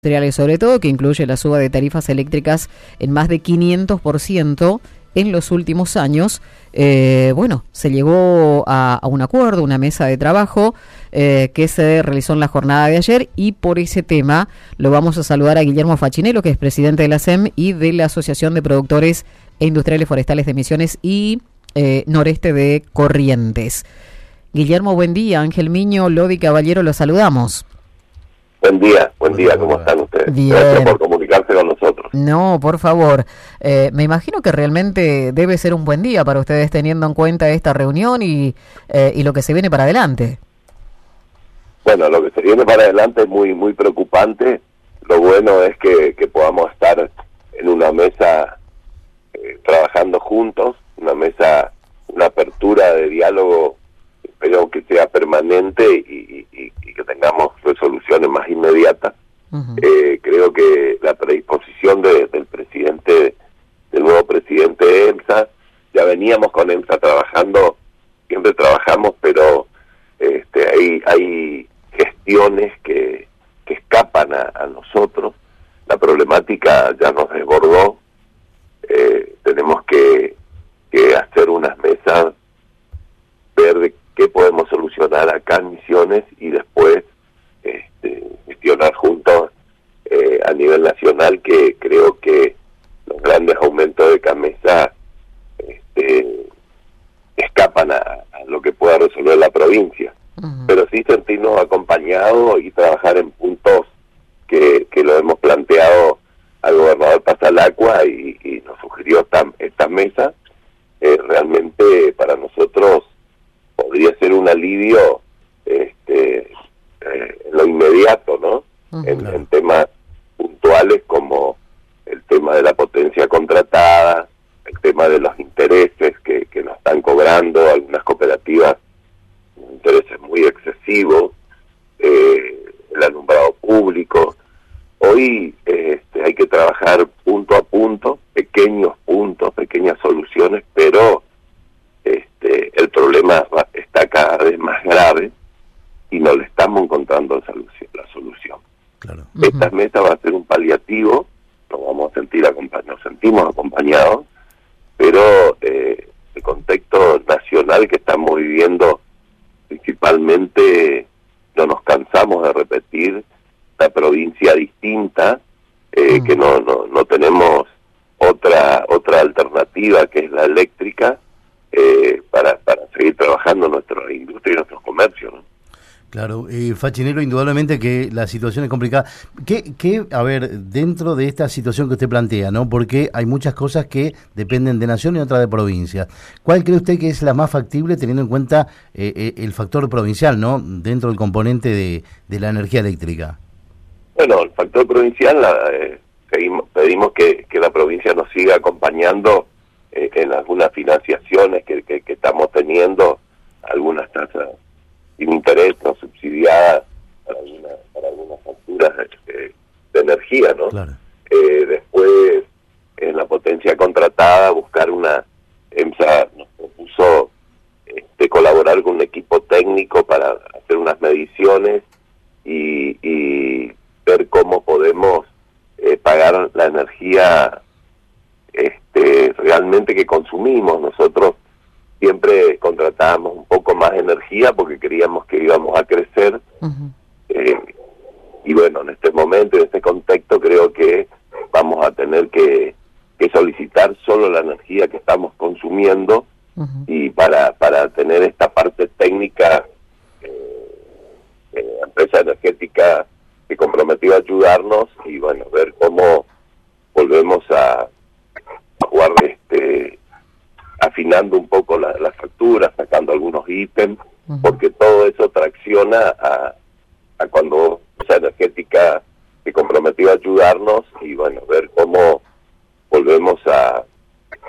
industriales, sobre todo, que incluye la suba de tarifas eléctricas en más de 500% en los últimos años. Se llegó a un acuerdo, una mesa de trabajo que se realizó en la jornada de ayer, y por ese tema lo vamos a saludar a Guillermo Facinello, que es presidente de la ASEM y de la Asociación de Productores e Industriales Forestales de Misiones y Noreste de Corrientes. Guillermo, buen día. Ángel Miño, Lodi Caballero, los saludamos. Buen día, ¿cómo están ustedes? Bien. Gracias por comunicarse con nosotros. No, por favor. Me imagino que realmente debe ser un buen día para ustedes, teniendo en cuenta esta reunión y lo que se viene para adelante. Bueno, lo que se viene para adelante es muy preocupante. Lo bueno es que podamos estar en una mesa trabajando juntos, una apertura de diálogo, espero que sea permanente y que tengamos resoluciones más inmediatas. Uh-huh. Creo que la predisposición del nuevo presidente de EMSA, ya veníamos con EMSA trabajando, siempre trabajamos, pero hay gestiones que escapan a nosotros. La problemática ya nos desbordó. Tenemos que hacer unas mesas, ver de qué podemos solucionar acá en Misiones y después gestionar juntos a nivel nacional, que creo que los grandes aumentos de CAMESA escapan a lo que pueda resolver la provincia. Uh-huh. Pero sí sentirnos acompañados y trabajar en puntos que lo hemos planteado al gobernador Pasalacqua y nos sugirió esta mesa. Realmente para nosotros podría ser un alivio en lo inmediato, ¿no? Uh-huh. En temas puntuales como el tema de la potencia contratada, el tema de los intereses que nos están cobrando algunas cooperativas, intereses muy excesivos, el alumbrado público. Hoy hay que trabajar punto a punto, pequeños puntos, pequeñas soluciones, pero el problema está cada vez más grave y no le estamos encontrando la solución. Claro. Uh-huh. Esta mesa va a ser un paliativo, nos sentimos acompañados, pero el contexto nacional que estamos viviendo, principalmente, no nos cansamos de repetir, la provincia distinta, uh-huh, que no tenemos otra alternativa, que es la eléctrica, para seguir trabajando nuestra industria y nuestros comercios, ¿no? Claro, Facinello, indudablemente que la situación es complicada. A ver, dentro de esta situación que usted plantea, ¿no? Porque hay muchas cosas que dependen de nación y otras de provincia. ¿Cuál cree usted que es la más factible teniendo en cuenta el factor provincial, ¿no? Dentro del componente de la energía eléctrica. Bueno, el factor provincial, pedimos que la provincia nos siga acompañando en algunas financiaciones que estamos teniendo, algunas tasas sin interés no subsidiadas para algunas facturas de energía, ¿no? Claro. Después, en la potencia contratada, buscar EMSA nos propuso colaborar con un equipo técnico para hacer unas mediciones y ver cómo podemos pagar la energía realmente que consumimos. Nosotros siempre contratábamos un poco más energía porque creíamos que íbamos a crecer. Uh-huh. Y bueno, en este momento, en este contexto, creo que vamos a tener que solicitar solo la energía que estamos consumiendo. Uh-huh. Y para tener esta parte técnica, la empresa energética se comprometió a ayudarnos y bueno, ver cómo volvemos a jugar afinando un poco las facturas, sacando algunos ítems, uh-huh, porque todo eso tracciona a cuando esa energética se comprometió a ayudarnos y bueno, ver cómo volvemos a